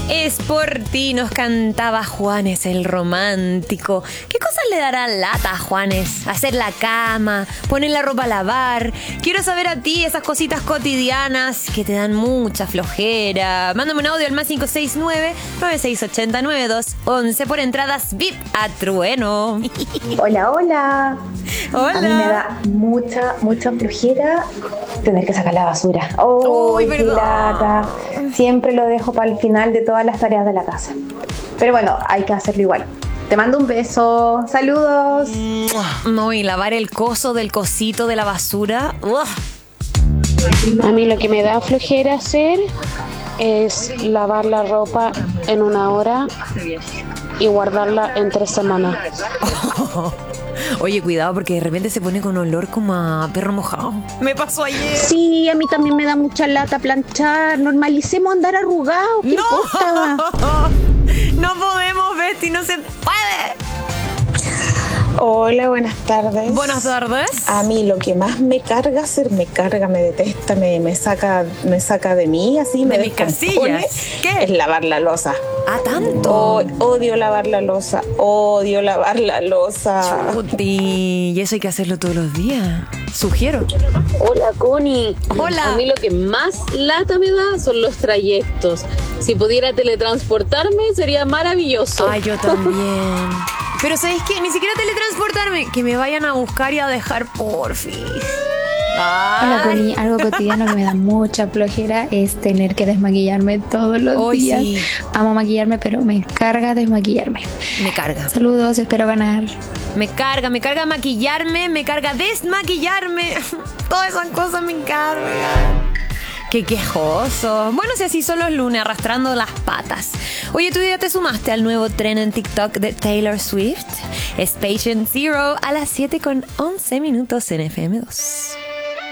Es por ti, nos cantaba Juanes el romántico. ¿Qué cosas le dará lata a Juanes? Hacer la cama, poner la ropa a lavar. Quiero saber a ti esas cositas cotidianas que te dan mucha flojera. Mándame un audio al más 569-9680-9211 por entradas VIP a Trueno. Hola, hola. Hola. A mí me da mucha flojera tener que sacar la basura. Uy, ¡Qué perdón. lata! Siempre lo dejo para el final de todas las tareas de la casa. Pero bueno, hay que hacerlo igual. Te mando un beso. Saludos. No, y lavar el coso del cosito de la basura. ¡Ugh! A mí lo que me da flojera hacer es lavar la ropa en 1 hora y guardarla en 3 semanas. Oye, cuidado porque de repente se pone con olor como a perro mojado. Me pasó ayer. Sí, a mí también me da mucha lata planchar. Normalicemos andar arrugados. ¿Qué importa? No podemos, Betty, no se puede. Hola, buenas tardes. Buenas tardes. A mí lo que más me carga hacer, me detesta, me saca de mí, así me De mis descompone, casillas. ¿Qué? es lavar la loza. ¿Ah, tanto? Odio lavar la loza, Chuti. Y eso hay que hacerlo todos los días. Sugiero. Hola, Connie. Hola. A mí lo que más lata me da son los trayectos. Si pudiera teletransportarme sería maravilloso. Ay, yo también. Pero ¿sabéis qué? Ni siquiera teletransportarme. Que me vayan a buscar y a dejar, porfis. Hola, Connie. Algo cotidiano que me da mucha flojera es tener que desmaquillarme todos los Hoy días. sí. Amo maquillarme, pero me carga desmaquillarme. Me carga. Saludos, espero ganar. Me carga maquillarme, me carga desmaquillarme. Todas esas cosas me cargan. Qué quejoso. Bueno, si así son los lunes, arrastrando las patas. Oye, ¿tú ya te sumaste al nuevo tren en TikTok de Taylor Swift? Es Patient Zero a las 7:11 en FM2.